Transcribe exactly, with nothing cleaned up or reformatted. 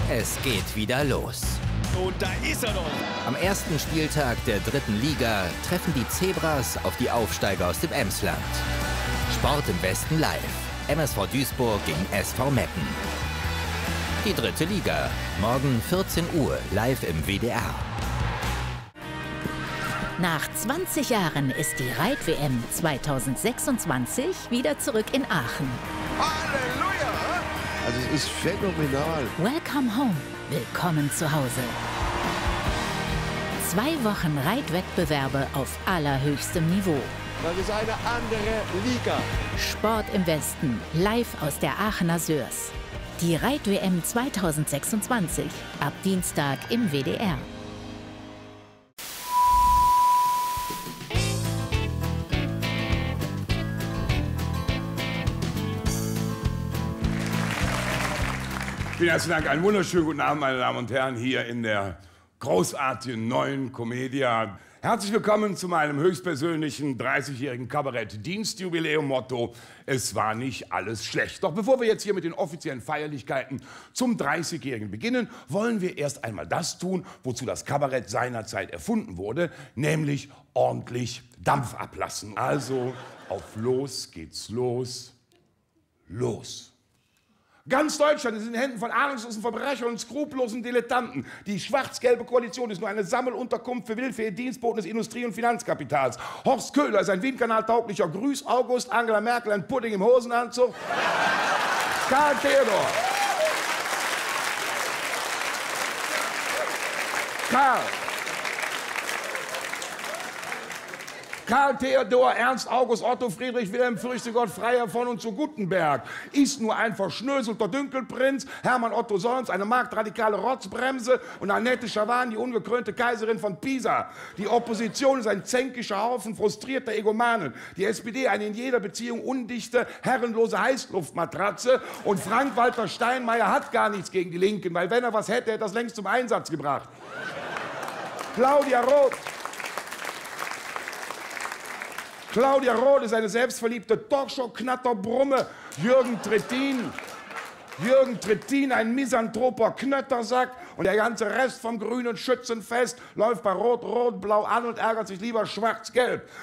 Es geht wieder los. Und da ist er doch. Am ersten Spieltag der dritten Liga treffen die Zebras auf die Aufsteiger aus dem Emsland. Sport im Westen live. M S V Duisburg gegen S V Meppen. Die dritte Liga. Morgen vierzehn Uhr live im W D R. Nach zwanzig Jahren ist die Reit-W M zweitausendsechsundzwanzig wieder zurück in Aachen. Halleluja! Also es ist phänomenal. Welcome home. Willkommen zu Hause. Zwei Wochen Reitwettbewerbe auf allerhöchstem Niveau. Das ist eine andere Liga. Sport im Westen, live aus der Aachener Sörs. Die Reit-W M zweitausendsechsundzwanzig, ab Dienstag im W D R. Vielen herzlichen Dank. Einen wunderschönen guten Abend, meine Damen und Herren, hier in der großartigen neuen Comedia. Herzlich willkommen zu meinem höchstpersönlichen dreißigjährigen Kabarett-Dienstjubiläum-Motto: Es war nicht alles schlecht. Doch bevor wir jetzt hier mit den offiziellen Feierlichkeiten zum dreißigjährigen beginnen, wollen wir erst einmal das tun, wozu das Kabarett seinerzeit erfunden wurde, nämlich ordentlich Dampf ablassen. Also auf los geht's los, los. Ganz Deutschland ist in den Händen von ahnungslosen Verbrechern und skrupellosen Dilettanten. Die schwarz-gelbe Koalition ist nur eine Sammelunterkunft für willfährige Dienstboten des Industrie- und Finanzkapitals. Horst Köhler ist ein Windkanal-tauglicher Grüß August, Angela Merkel ein Pudding im Hosenanzug. Karl Theodor. Karl. Karl Theodor, Ernst August, Otto Friedrich Wilhelm Fürchte Gott, Freiherr von und zu Gutenberg ist nur ein verschnöselter Dünkelprinz. Hermann Otto Solms, eine marktradikale Rotzbremse, und Annette Schawan, die ungekrönte Kaiserin von Pisa. Die Opposition ist ein zänkischer Haufen frustrierter Egomanen. Die S P D eine in jeder Beziehung undichte, herrenlose Heißluftmatratze. Und Frank-Walter Steinmeier hat gar nichts gegen die Linken, weil wenn er was hätte, hätte er das längst zum Einsatz gebracht. Claudia Roth. Claudia Roth ist eine selbstverliebte Talkshow-Knatterbrumme. Jürgen Trittin. Jürgen Trittin, ein misanthroper Knöttersack. Und der ganze Rest vom grünen Schützenfest läuft bei Rot, Rot, Blau an und ärgert sich lieber schwarz-gelb.